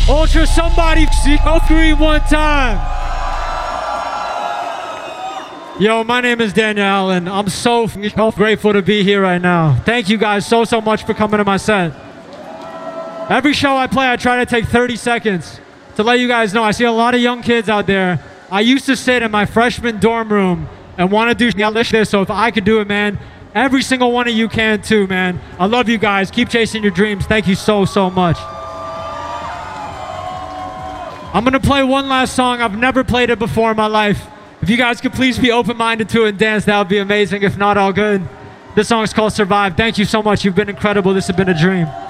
Ultra somebody go 3 one time. Yo, my name is Daniel Allen. I'm so grateful to be here right now. Thank you guys so much for coming to my set. Every show I play, I try to take 30 seconds to let you guys know I see a lot of young kids out there. I used to sit in my freshman dorm room and want to do this, so if I could do it, man, every single one of you can too, man. I love you guys. Keep chasing your dreams. Thank you so much. I'm going to play one last song. I've never played it before in my life. If you guys could please be open-minded to it and dance, that would be amazing. If not, all good. This song is called Survive. Thank you so much. You've been incredible. This has been a dream.